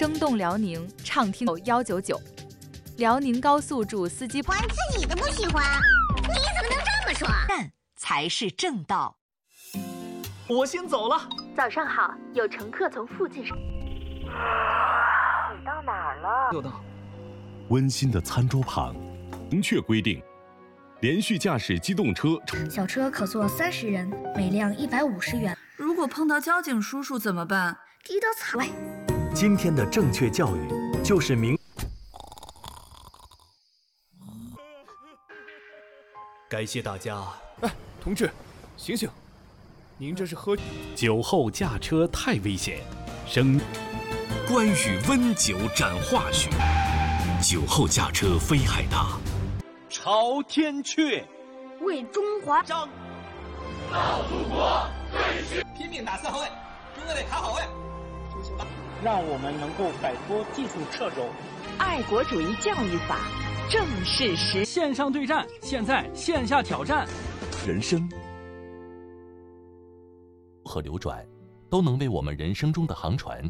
生动辽宁，畅听199。辽宁高速主司机玩自己的不喜欢，你怎么能这么说？ 干才是正道。 我先走了。 早上好，有乘客从附近上。 你到哪儿了？ 又到。 温馨的餐桌旁，明确规定，连续驾驶机动车， 小车可坐30人，每辆150元。 如果碰到交警叔叔怎么办？ 低得草位。 今天的正确教育就是明。 感谢大家。 哎，同志，醒醒！您这是喝酒后驾车太危险。 关羽温酒斩华胥，酒后驾车危害大。 朝天阙， 为中华张。 老祖国最是拼命打4号位，中队得卡好位。 让我们能够摆脱技术掣肘。 爱国主义教育法正式实。 线上对战，现在线下挑战。 人生和流转，都能为我们人生中的航船。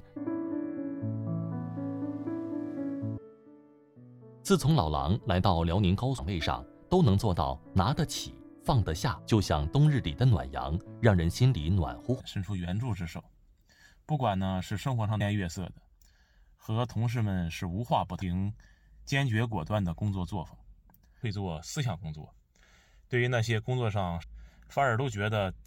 自从老狼来到辽宁高速位上，都能做到拿得起放得下，就像冬日里的暖阳，让人心里暖乎。 伸出援助之手，不管呢是生活上月色的，和同事们是无话不谈，坚决果断的工作作风，会做思想工作。对于那些工作上反而都觉得